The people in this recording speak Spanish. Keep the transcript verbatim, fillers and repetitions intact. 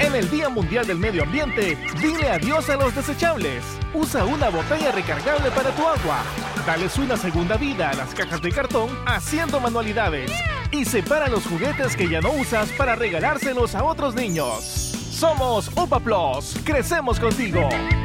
En el Día Mundial del Medio Ambiente, dile adiós a los desechables. Usa una botella recargable para tu agua. Dales una segunda vida a las cajas de cartón haciendo manualidades. Y separa los juguetes que ya no usas para regalárselos a otros niños. Somos Upa Plus. Crecemos contigo.